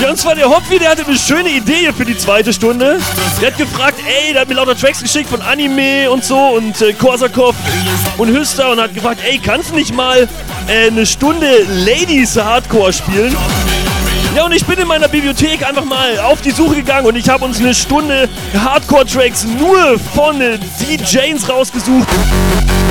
Ja, und zwar der Hopfi, der hatte eine schöne Idee hier für die zweite Stunde. Der hat gefragt, ey, der hat mir lauter Tracks geschickt von Anime und so und Korsakov und Hüster und hat gefragt, ey, kannst du nicht mal eine Stunde Ladies Hardcore spielen? Ja, und ich bin in meiner Bibliothek einfach mal auf die Suche gegangen und ich habe uns eine Stunde Hardcore-Tracks nur von DJs rausgesucht.